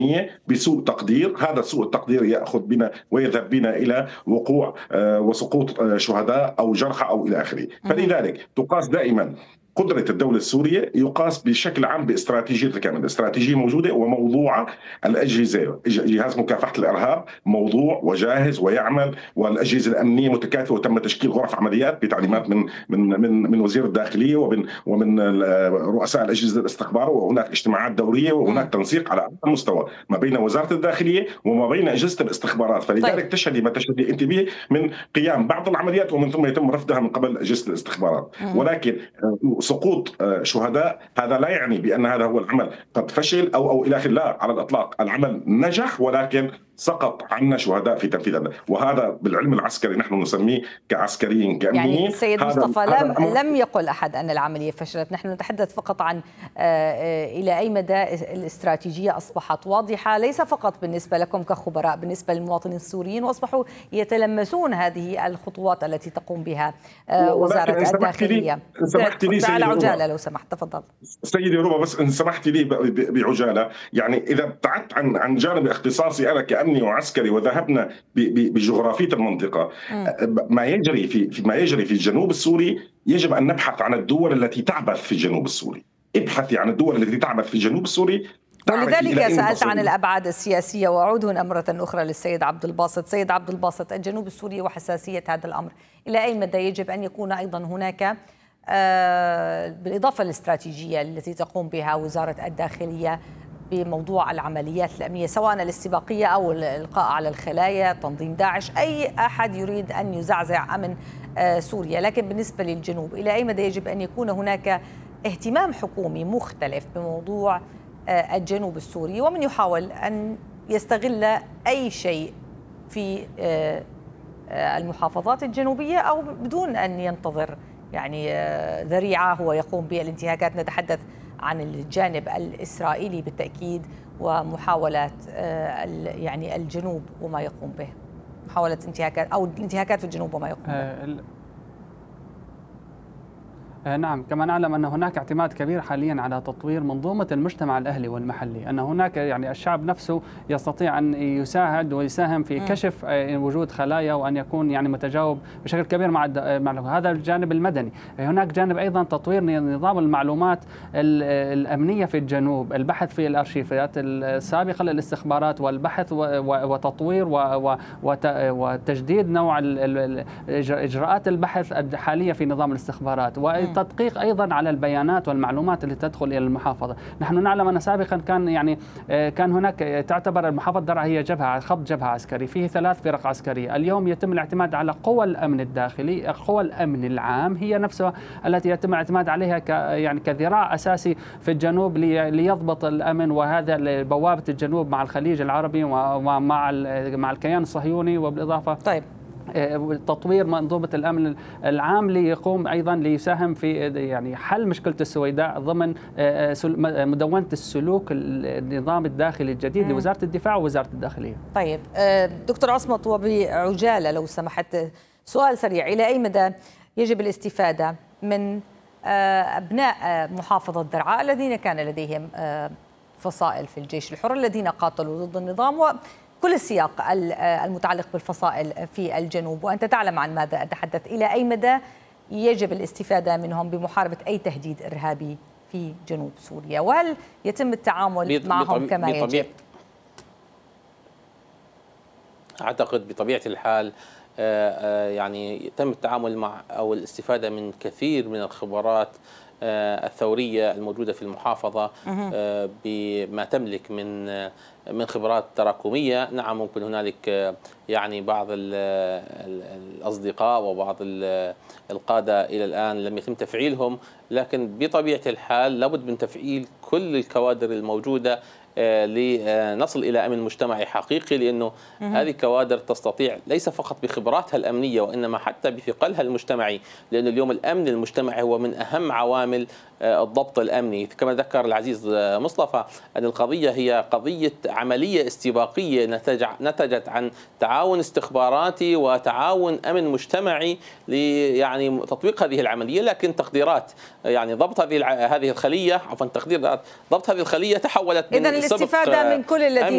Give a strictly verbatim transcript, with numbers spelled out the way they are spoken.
بسوء تقدير. هذا سوء التقدير يأخذ بنا ويذهب بنا إلى وقوع آه، وسقوط آه، شهداء أو جرحى أو إلى آخره. فلذلك تقاس دائما قدرة الدولة السورية، يقاس بشكل عام باستراتيجية الكامل. استراتيجية موجودة وموضوعة. الأجهزة، جهاز مكافحة الإرهاب موضوع وجاهز ويعمل، والأجهزة الأمنية متكاتفة، وتم تشكيل غرف عمليات بتعليمات من من من من وزير الداخلية ومن ومن رؤساء الأجهزة الاستخبار، وهناك اجتماعات دورية وهناك تنسيق على أعلى مستوى ما بين وزارة الداخلية وما بين أجهزة الاستخبارات. فلذلك طيب. تشهدي ما تشهدي أنت به من قيام بعض العمليات ومن ثم يتم رفضها من قبل أجهزة الاستخبارات. مم. ولكن سقوط شهداء هذا لا يعني بأن هذا هو العمل قد فشل أو أو إلى آخره، لا على الإطلاق. العمل نجح ولكن سقط عنا شهداء في تنفيذ هذا، وهذا بالعلم العسكري نحن نسميه كعسكريين كأمنيين. يعني السيد مصطفى لم لم يقل أحد أن العملية فشلت، نحن نتحدث فقط عن إلى أي مدى الاستراتيجية أصبحت واضحة، ليس فقط بالنسبة لكم كخبراء، بالنسبة للمواطنين السوريين، وأصبحوا يتلمسون هذه الخطوات التي تقوم بها وزارة الداخلية. على عجالة لو سمحت، تفضل سيدي ربا، بس إن سمحت لي بعجالة. يعني إذا ابتعدت عن عن جانب اختصاصي أنا كأمني وعسكري وذهبنا بجغرافية المنطقة، ما يجري في ما يجري في الجنوب السوري يجب أن نبحث عن الدول التي تعبث في الجنوب السوري. ابحثي عن الدول التي تعبث في الجنوب السوري. ولذلك سألت عن الأبعاد السياسية، وأعود هنا مرة أخرى للسيد عبد الباسط. سيد عبد الباسط، الجنوب السوري وحساسية هذا الأمر، إلى أي مدى يجب أن يكون أيضا هناك بالإضافة للاستراتيجية التي تقوم بها وزارة الداخلية بموضوع العمليات الأمنية، سواء الاستباقية أو الإلقاء على الخلايا، تنظيم داعش، أي أحد يريد أن يزعزع أمن سوريا، لكن بالنسبة للجنوب إلى أي مدى يجب أن يكون هناك اهتمام حكومي مختلف بموضوع الجنوب السوري، ومن يحاول أن يستغل أي شيء في المحافظات الجنوبية أو بدون أن ينتظر يعني ذريعة هو يقوم بالانتهاكات. نتحدث عن الجانب الإسرائيلي بالتأكيد ومحاولات يعني الجنوب وما يقوم به، محاولة انتهاكات أو الانتهاكات في الجنوب وما يقوم به. نعم، كما نعلم أن هناك اعتماد كبير حاليا على تطوير منظومة المجتمع الأهلي والمحلي، أن هناك يعني الشعب نفسه يستطيع أن يساعد ويساهم في كشف وجود خلايا وأن يكون يعني متجاوب بشكل كبير مع مع هذا الجانب المدني. هناك جانب أيضا تطوير نظام المعلومات الأمنية في الجنوب، البحث في الأرشيفات السابقة للاستخبارات والبحث وتطوير وتجديد نوع إجراءات البحث الحالية في نظام الاستخبارات، تدقيق ايضا على البيانات والمعلومات التي تدخل الى المحافظه. نحن نعلم ان سابقا كان يعني كان هناك تعتبر المحافظه درعا هي جبهه خط جبهه عسكري، فيه ثلاث فرق عسكريه. اليوم يتم الاعتماد على قوى الامن الداخلي، قوى الامن العام هي نفسها التي يتم الاعتماد عليها ك يعني كذراع اساسي في الجنوب ليضبط الامن، وهذا بوابه الجنوب مع الخليج العربي ومع مع الكيان الصهيوني. وبالاضافه طيب تطوير منظومة الأمن العام ليقوم أيضا ليساهم في يعني حل مشكلة السويداء ضمن مدونة السلوك النظام الداخلي الجديد م. لوزارة الدفاع ووزارة الداخلية. طيب دكتور عصمت، وبعجالة لو سمحت سؤال سريع، إلى أي مدى يجب الاستفادة من أبناء محافظة درعا الذين كان لديهم فصائل في الجيش الحر الذين قاتلوا ضد النظام و كل السياق المتعلق بالفصائل في الجنوب، وأنت تعلم عن ماذا أتحدث، إلى أي مدى يجب الاستفادة منهم بمحاربة أي تهديد إرهابي في جنوب سوريا، وهل يتم التعامل معهم كما يجب؟ أعتقد بطبيعة الحال يعني يتم التعامل مع أو الاستفادة من كثير من الخبرات الثورية الموجودة في المحافظة بما تملك من من خبرات تراكمية. نعم، ممكن هنالك يعني بعض الأصدقاء وبعض القادة إلى الآن لم يتم تفعيلهم، لكن بطبيعة الحال لابد من تفعيل كل الكوادر الموجودة لنصل إلى أمن مجتمعي حقيقي، لأنه هذه الكوادر تستطيع ليس فقط بخبراتها الأمنية وإنما حتى بثقلها المجتمعي، لأن اليوم الأمن المجتمعي هو من أهم عوامل الضبط الأمني. كما ذكر العزيز مصطفى أن القضية هي قضية عملية استباقية نتجت عن تعاون استخباراتي وتعاون أمن مجتمعي يعني تطبيق هذه العملية، لكن تقديرات يعني ضبط هذه هذه الخلية عفوا تقدير ضبط هذه الخلية تحولت إذن الاستفادة من كل الذين